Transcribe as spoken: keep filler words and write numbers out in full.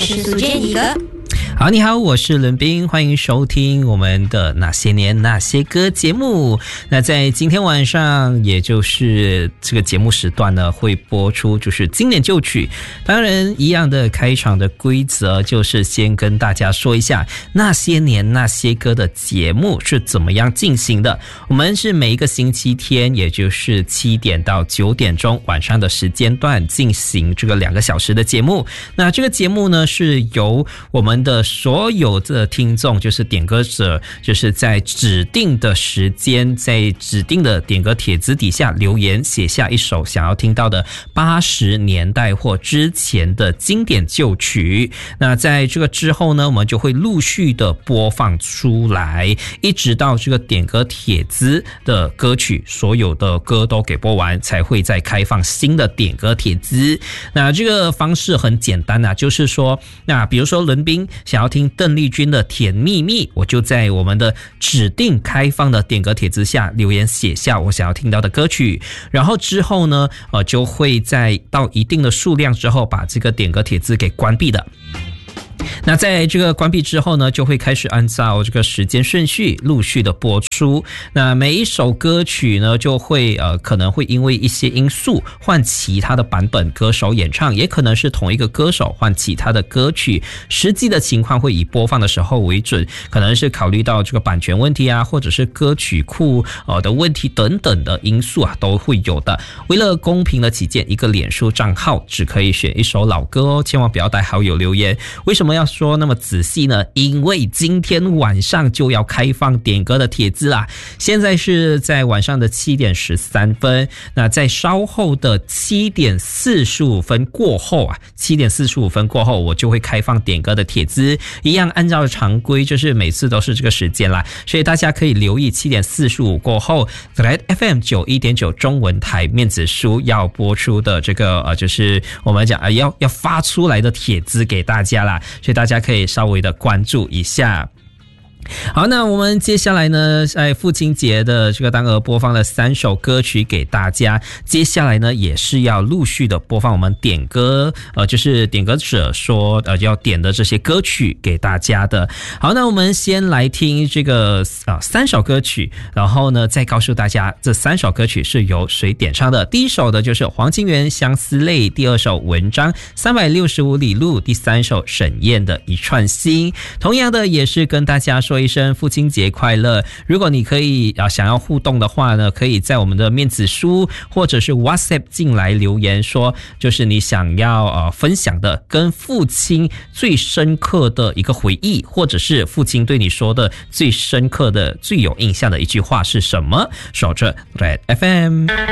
是苏建一个。 好，你好，我是伦斌，欢迎收听我们的那些年那些歌节目。那在今天晚上，也就是这个节目时段呢，会播出就是经典旧曲。当然，一样的开场的规则就是先跟大家说一下那些年那些歌的节目是怎么样进行的。我们是每一个星期天，也就是七点到九点钟晚上的时间段进行这个两个小时的节目。那这个节目呢，是由我们的所有的听众，就是点歌者，就是在指定的时间，在指定的点歌帖子底下留言，写下一首想要听到的八十年代或之前的经典旧曲。那在这个之后呢，我们就会陆续的播放出来，一直到这个点歌帖子的歌曲所有的歌都给播完，才会再开放新的点歌帖子。那这个方式很简单啊，就是说，那比如说伦斌想要听邓丽君的《甜蜜蜜》，我就在我们的指定开放的点歌帖子下留言写下我想要听到的歌曲，然后之后呢，呃，就会在到一定的数量之后把这个点歌帖子给关闭的。那在这个关闭之后呢，就会开始按照这个时间顺序陆续的播出。那每一首歌曲呢，就会呃可能会因为一些因素换其他的版本歌手演唱，也可能是同一个歌手换其他的歌曲。实际的情况会以播放的时候为准，可能是考虑到这个版权问题啊，或者是歌曲库呃的问题等等的因素啊，都会有的。为了公平的起见，一个脸书账号只可以选一首老歌哦，千万不要带好友留言。为什么要说那么仔细呢？因为今天晚上就要开放点歌的帖子啦。现在是在晚上的七点十三分，那在稍后的七点四十五分过后啊，七点四十五分过后我就会开放点歌的帖子，一样按照常规，就是每次都是这个时间啦，所以大家可以留意七点四十五过后 Red F M 九十一点九 中文台面子书要播出的这个呃，就是我们讲、呃、要要发出来的帖子给大家啦，所以大家可以稍微的关注一下。好，那我们接下来呢，在父亲节的这个当儿播放了三首歌曲给大家，接下来呢也是要陆续的播放我们点歌呃，就是点歌者说呃要点的这些歌曲给大家的。好，那我们先来听这个呃三首歌曲，然后呢再告诉大家这三首歌曲是由谁点唱的。第一首的就是黄金源相思泪，第二首文章三百六十五里路，第三首沈燕的一串心。同样的也是跟大家说说一声父亲节快乐。如果你可以啊想要互动的话呢，可以在我们的面子书或者是 WhatsApp 进来留言说，就是你想要呃分享的跟父亲最深刻的一个回忆，或者是父亲对你说的最深刻的最有印象的一句话是什么。守着 Red F M。